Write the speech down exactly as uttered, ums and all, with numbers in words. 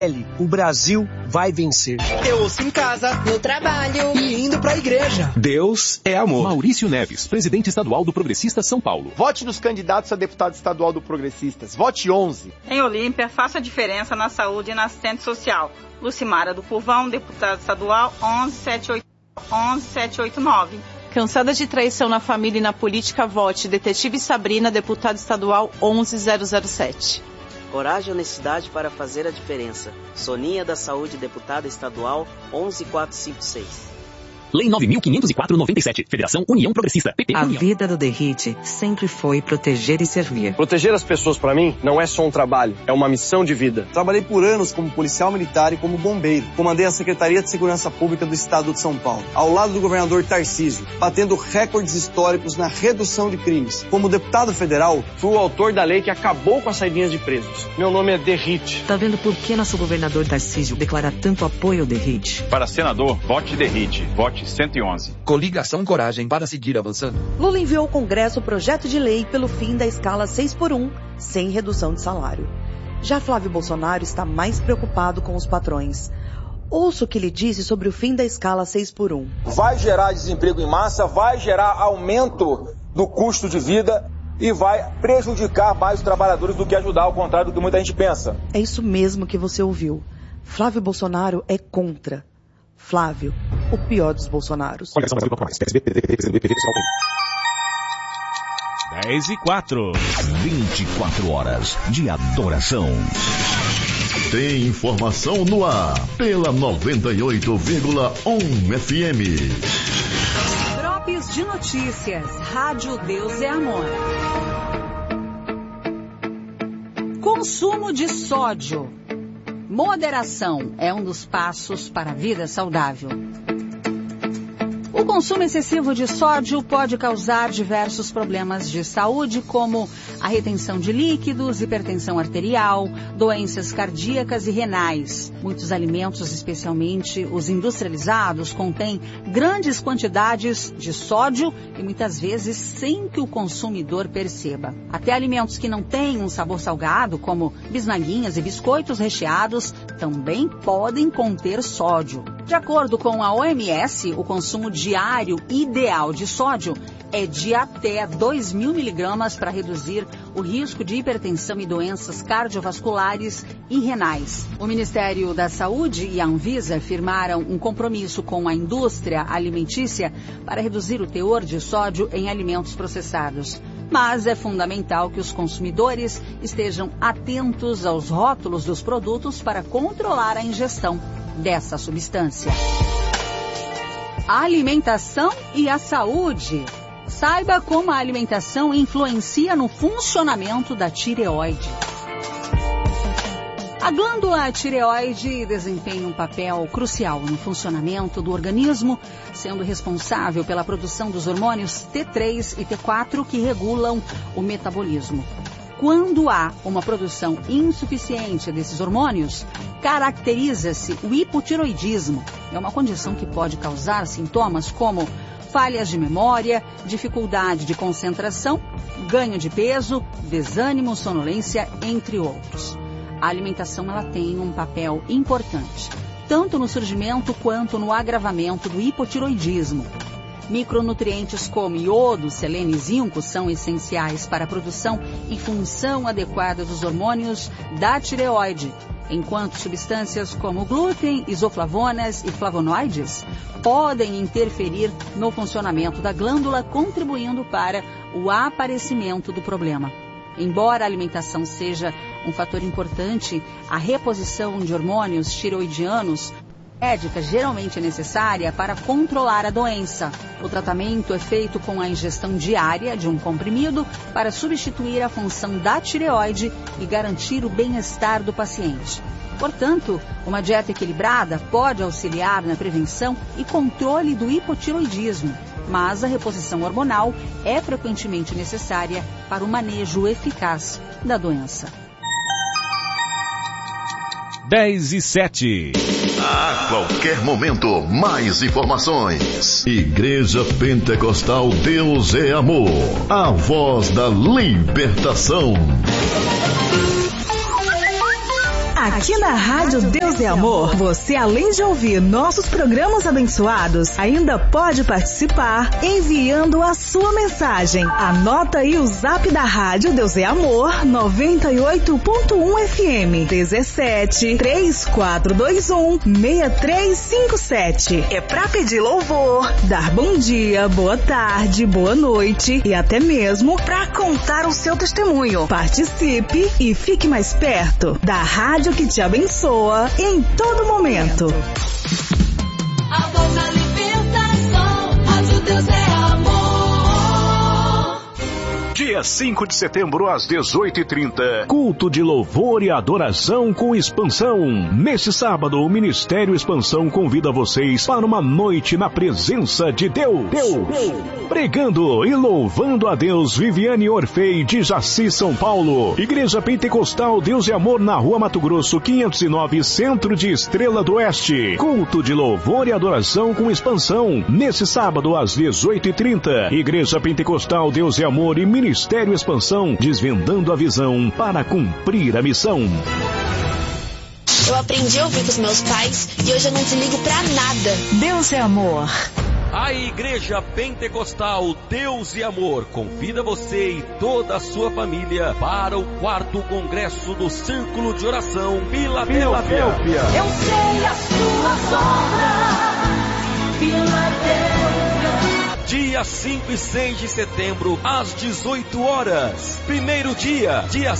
O Brasil vai vencer. Eu ouço em casa, no trabalho e indo pra igreja. Deus é amor. Maurício Neves, presidente estadual do Progressistas São Paulo. Vote nos candidatos a deputado estadual do Progressistas. Vote onze. Em Olímpia, faça a diferença na saúde e na assistente social. Lucimara do Purvão, deputado estadual, onze sete oito nove. Cansada de traição na família e na política, vote Detetive Sabrina, deputado estadual onze zero zero sete. Coragem e honestidade para fazer a diferença. Soninha da Saúde, deputada estadual onze quatro cinco seis. Lei nove mil quinhentos e quatro, noventa e sete. Federação União Progressista. P T. A União. vida do Derrite sempre foi proteger e servir. Proteger as pessoas, para mim, não é só um trabalho, é uma missão de vida. Trabalhei por anos como policial militar e como bombeiro. Comandei a Secretaria de Segurança Pública do Estado de São Paulo, ao lado do governador Tarcísio, batendo recordes históricos na redução de crimes. Como deputado federal, fui o autor da lei que acabou com as saidinhas de presos. Meu nome é Derrite. Tá vendo por que nosso governador Tarcísio declara tanto apoio ao Derrite? Para senador, vote Derrite. Vote cento e onze. Coligação Coragem para seguir avançando. Lula enviou ao Congresso o projeto de lei pelo fim da escala seis por um, sem redução de salário. Já Flávio Bolsonaro está mais preocupado com os patrões. Ouça o que ele disse sobre o fim da escala seis por um. Vai gerar desemprego em massa, vai gerar aumento do custo de vida e vai prejudicar mais os trabalhadores do que ajudar, ao contrário do que muita gente pensa. É isso mesmo que você ouviu. Flávio Bolsonaro é contra. Flávio, o pior dos Bolsonaros. dez e quatro. vinte e quatro horas de adoração. Tem informação no ar pela noventa e oito vírgula um F M. Drops de notícias. Rádio Deus é Amor. Consumo de sódio. Moderação é um dos passos para a vida saudável. O consumo excessivo de sódio pode causar diversos problemas de saúde, como a retenção de líquidos, hipertensão arterial, doenças cardíacas e renais. Muitos alimentos, especialmente os industrializados, contêm grandes quantidades de sódio e muitas vezes sem que o consumidor perceba. Até alimentos que não têm um sabor salgado, como bisnaguinhas e biscoitos recheados, também podem conter sódio. De acordo com a O M S, o consumo diário ideal de sódio é de até dois mil miligramas para reduzir o risco de hipertensão e doenças cardiovasculares e renais. O Ministério da Saúde e a Anvisa firmaram um compromisso com a indústria alimentícia para reduzir o teor de sódio em alimentos processados. Mas é fundamental que os consumidores estejam atentos aos rótulos dos produtos para controlar a ingestão dessa substância. A alimentação e a saúde. Saiba como a alimentação influencia no funcionamento da tireoide. A glândula tireoide desempenha um papel crucial no funcionamento do organismo, sendo responsável pela produção dos hormônios T três e T quatro que regulam o metabolismo. Quando há uma produção insuficiente desses hormônios, caracteriza-se o hipotiroidismo. É uma condição que pode causar sintomas como falhas de memória, dificuldade de concentração, ganho de peso, desânimo, sonolência, entre outros. A alimentação ela tem um papel importante, tanto no surgimento quanto no agravamento do hipotiroidismo. Micronutrientes como iodo, selênio e zinco são essenciais para a produção e função adequada dos hormônios da tireoide, enquanto substâncias como glúten, isoflavonas e flavonoides podem interferir no funcionamento da glândula, contribuindo para o aparecimento do problema. Embora a alimentação seja um fator importante, a reposição de hormônios tireoidianos médica geralmente é necessária para controlar a doença. O tratamento é feito com a ingestão diária de um comprimido para substituir a função da tireoide e garantir o bem-estar do paciente. Portanto, uma dieta equilibrada pode auxiliar na prevenção e controle do hipotiroidismo, mas a reposição hormonal é frequentemente necessária para o manejo eficaz da doença. dez e sete. A qualquer momento, mais informações. Igreja Pentecostal Deus é Amor. A voz da libertação. A Aqui na Rádio Deus é Amor, você além de ouvir nossos programas abençoados, ainda pode participar enviando a sua mensagem. Anota aí o zap da Rádio Deus é Amor noventa e oito ponto um F M dezessete, três quatro dois um, seis três cinco sete. É pra pedir louvor, dar bom dia, boa tarde, boa noite e até mesmo pra contar o seu testemunho. Participe e fique mais perto da rádio que te abençoa em todo momento. A voz da libertação, Rádio Deus é Amor. Dia cinco de setembro, às dezoito e trinta. Culto de louvor e adoração com Expansão. Neste sábado, o Ministério Expansão convida vocês para uma noite na presença de Deus. Deus. Pregando e louvando a Deus, Viviane Orfei, de Jaci, São Paulo. Igreja Pentecostal Deus e Amor, na Rua Mato Grosso, quinhentos e nove, Centro de Estrela do Oeste. Culto de louvor e adoração com Expansão. Nesse sábado, às dezoito e trinta. Igreja Pentecostal Deus e Amor e Ministério Expansão, desvendando a visão para cumprir a missão. Eu aprendi a ouvir com os meus pais e hoje eu não desligo pra nada. Deus é Amor. A Igreja Pentecostal Deus e Amor convida você e toda a sua família para o quarto congresso do Círculo de Oração Filadélfia. Eu sei as suas obras, Filadélfia. Dia cinco e seis de setembro, às dezoito horas. Primeiro dia, dia